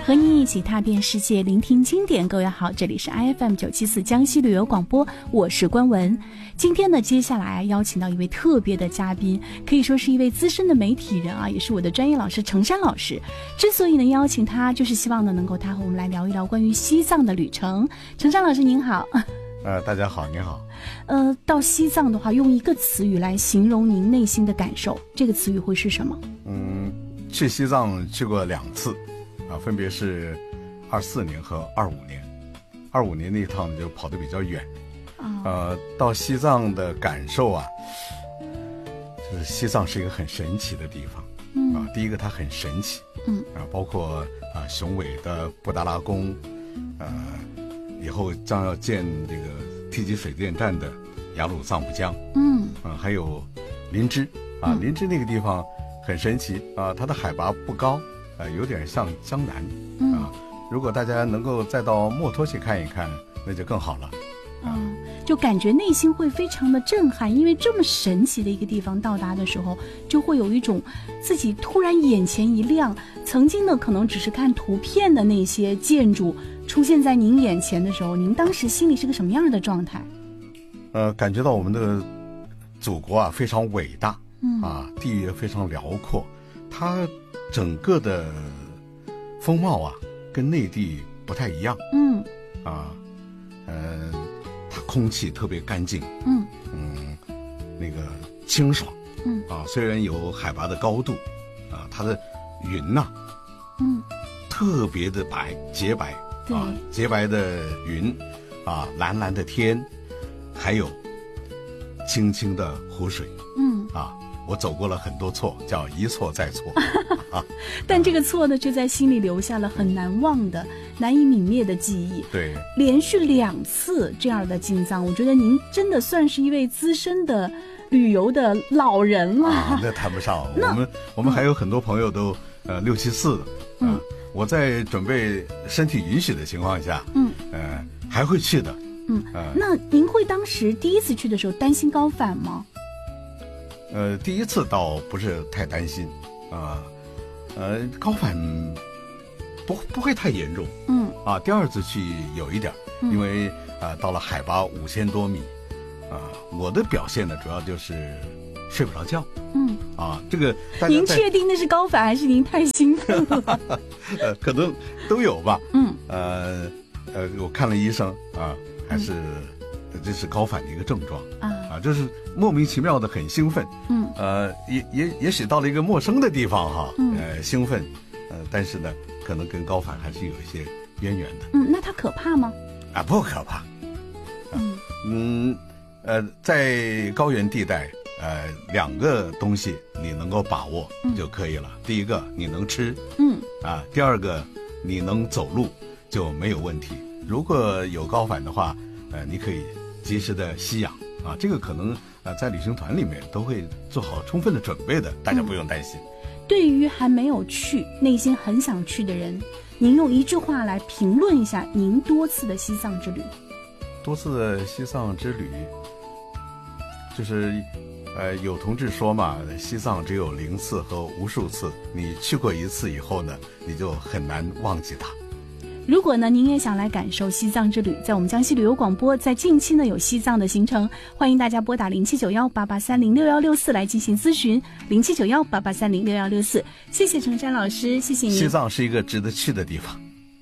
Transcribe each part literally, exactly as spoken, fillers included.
和您一起踏遍世界，聆听经典。各位好，这里是 I F M 九七四江西旅游广播，我是关文。今天呢，接下来邀请到一位特别的嘉宾，可以说是一位资深的媒体人啊，也是我的专业老师程山老师。之所以能邀请他，就是希望呢能够他和我们来聊一聊关于西藏的旅程。程山老师您好。 呃，大家好，您好。 呃，到西藏的话，用一个词语来形容您内心的感受，这个词语会是什么？嗯， 去西藏去过两次，啊，分别是二四年和二五年。二五年那一趟就跑得比较远，哦、呃，到西藏的感受啊，就是西藏是一个很神奇的地方。嗯啊，第一个它很神奇，嗯啊，包括啊雄伟的布达拉宫，呃。以后将要建这个梯级水电站的雅鲁藏布江，嗯，啊，还有林芝啊，嗯、林芝那个地方很神奇啊，它的海拔不高，呃，有点像江南，嗯、啊，如果大家能够再到墨脱去看一看，那就更好了。 嗯，就感觉内心会非常的震撼，因为这么神奇的一个地方到达的时候，就会有一种自己突然眼前一亮，曾经呢可能只是看图片的那些建筑出现在您眼前的时候，您当时心里是个什么样的状态？ 呃，感觉到我们的祖国啊非常伟大，嗯啊，地域非常辽阔，它整个的风貌啊跟内地不太一样，嗯啊，呃。空气特别干净，嗯嗯，那个清爽，嗯啊，虽然有海拔的高度，啊，它的云呐、啊，嗯，特别的白，洁白，啊，洁白的云，啊，蓝蓝的天，还有清清的湖水，嗯啊，我走过了很多错，叫一错再错，啊， 但这个错呢，却在心里留下了很难忘的、难以泯灭的记忆。 对， 连续两次这样的进藏，我觉得您真的算是一位资深的旅游的老人了。 啊，那谈不上，我们我们还有很多朋友都、嗯、呃六七四的，嗯、呃，我在准备身体允许的情况下，嗯，呃，还会去的。 嗯，呃、那您会当时第一次去的时候担心高反吗？ 呃，第一次倒不是太担心，啊、呃，呃，高反不不会太严重，嗯，啊，第二次去有一点，嗯、因为啊、呃，到了海拔五千多米，啊、呃，我的表现呢，主要就是睡不着觉，嗯，啊，这个您确定那是高反还是您太兴奋了？ 呃，可能都有吧，嗯，呃呃，我看了医生啊，还是。嗯这是高反的一个症状啊，啊，就是莫名其妙的很兴奋，嗯，呃，也也也许到了一个陌生的地方哈，嗯、呃，兴奋，呃，但是呢，可能跟高反还是有一些渊源的。 嗯，那它可怕吗？ 啊，不可怕。嗯嗯，呃，在高原地带，呃，两个东西你能够把握就可以了。嗯、第一个你能吃，嗯，啊，第二个你能走路就没有问题。如果有高反的话，呃，你可以及时的吸氧啊，这个可能呃在旅行团里面都会做好充分的准备的，大家不用担心。嗯、 对于还没有去、内心很想去的人，您用一句话来评论一下您多次的西藏之旅。 多次的西藏之旅，就是呃有同志说嘛，西藏只有零次和无数次，你去过一次以后呢，你就很难忘记它。 如果呢，您也想来感受西藏之旅，在我们江西旅游广播，在近期呢有西藏的行程，欢迎大家拨打零七九幺八八三零六幺六四来进行咨询，零七九幺八八三零六幺六四。谢谢程山老师，谢谢您。 西藏是一个值得去的地方。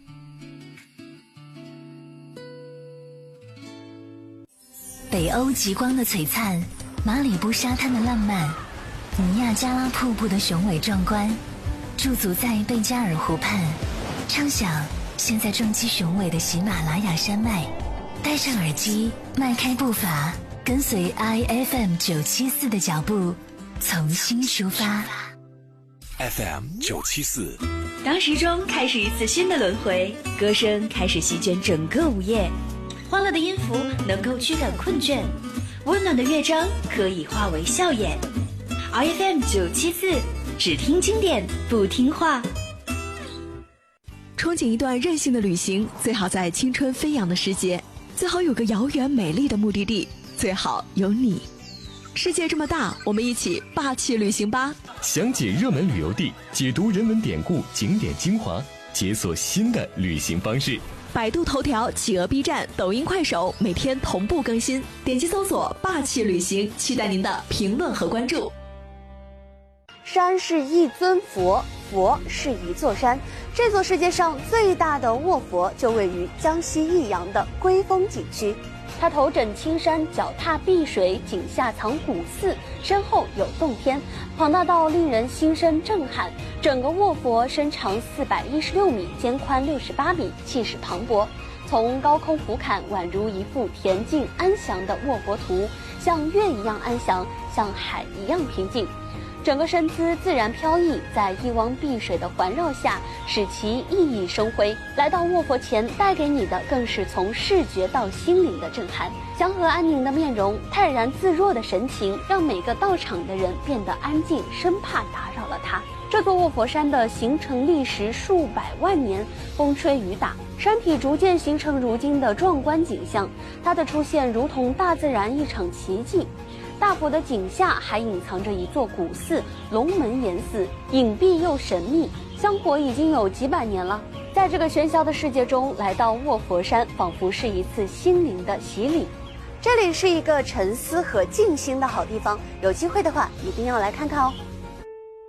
北欧极光的璀璨，马里布沙滩的浪漫，尼亚加拉瀑布的雄伟壮观，驻足在贝加尔湖畔，畅想现在正激雄伟的喜马拉雅山脉，戴上耳机，迈开步伐，跟随 I F M 九七四的脚步，从新出发。 F M 九七四， 当时钟开始一次新的轮回，歌声开始席卷整个午夜，欢乐的音符能够驱赶困倦，温暖的乐章可以化为笑颜。I F M 九七四，只听经典，不听话。 憧憬一段任性的旅行，最好在青春飞扬的时节，最好有个遥远美丽的目的地，最好有你。世界这么大，我们一起霸气旅行吧！ 详解热门旅游地，解读人文典故、景点精华， 解锁新的旅行方式。 百度头条、企鹅 B 站、抖音、快手每天同步更新，点击搜索霸气旅行，期待您的评论和关注。 山是一尊佛，佛是一座山。这座世界上最大的卧佛就位于江西益阳的龟峰景区。它头枕青山，脚踏碧水，井下藏古寺，身后有洞天，庞大到令人心生震撼。整个卧佛身长四百一十六米，肩宽六十八米，气势磅礴。从高空俯瞰，宛如一幅恬静安详的卧佛图，像月一样安详，像海一样平静。整个身姿自然飘逸，在一汪碧水的环绕下，使其熠熠生辉。来到卧佛前，带给你的更是从视觉到心灵的震撼。祥和安宁的面容，泰然自若的神情，让每个到场的人变得安静，生怕打扰了他。这座卧佛山的形成历时数百万年，风吹雨打，山体逐渐形成如今的壮观景象。它的出现如同大自然一场奇迹。大佛的井下还隐藏着一座古寺龙门岩寺，隐蔽又神秘，香火已经有几百年了。在这个喧嚣的世界中，来到卧佛山，仿佛是一次心灵的洗礼。这里是一个沉思和静心的好地方，有机会的话一定要来看看哦。